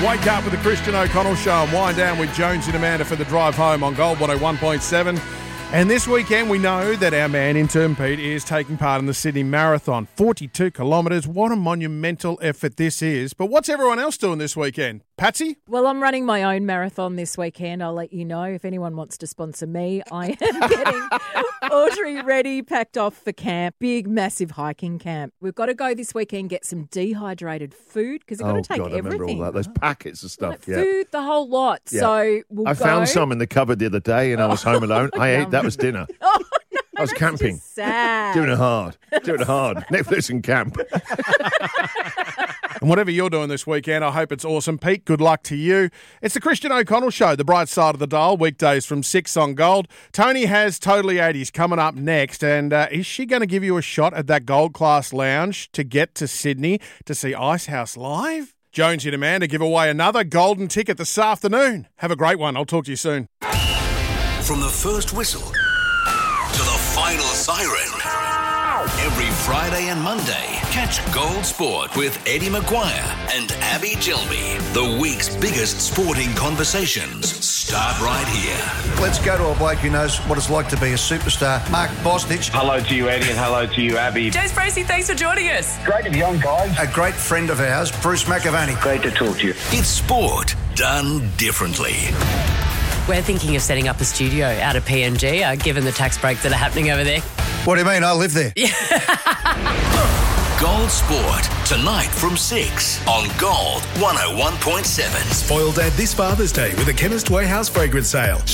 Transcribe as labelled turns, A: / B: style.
A: Wake up with the Christian O'Connell Show and wind down with Jones and Amanda for the drive home on Gold 101.7. And this weekend, we know that our man, Intern Pete, is taking part in the Sydney Marathon. 42 kilometres. What a monumental effort this is. But what's everyone else doing this weekend? Patsy?
B: Well, I'm running my own marathon this weekend. I'll let you know if anyone wants to sponsor me. I am getting Audrey ready, packed off for camp. Big, massive hiking camp. We've got to go this weekend, get some dehydrated food because we've got to take everything.
C: I remember all that. Those packets of stuff.
B: Like food, the whole lot. Yeah. So we'll
C: I found some in the cupboard the other day and I was home alone. I ate, that was dinner.
B: Oh, no,
C: I was camping.
B: Sad.
C: Doing it hard. Netflix and camp.
A: And whatever you're doing this weekend, I hope it's awesome. Pete, good luck to you. It's the Christian O'Connell Show, the bright side of the dial, weekdays from 6 on Gold. Tony has Totally 80s coming up next, and is she going to give you a shot at that Gold Class Lounge to get to Sydney to see Icehouse live? Jonesy and Amanda give away another golden ticket this afternoon. Have a great one. I'll talk to you soon.
D: From the first whistle to the final siren. Every Friday and Monday, catch Gold Sport with Eddie Maguire and Abby Gilby. The week's biggest sporting conversations start right here.
E: Let's go to a bloke who knows what it's like to be a superstar, Mark Bosnich.
F: Hello to you, Eddie, and hello to you, Abby.
G: Jace Bracey, thanks for joining us.
F: Great to be on, guys.
E: A great friend of ours, Bruce McAvaney.
F: Great to talk to you.
D: It's sport done differently.
G: We're thinking of setting up a studio out of PNG, given the tax breaks that are happening over there.
E: What do you mean? I live there.
D: Gold Sport, tonight from 6 on Gold 101.7.
H: Spoil Dad this Father's Day with a Chemist Warehouse fragrance sale.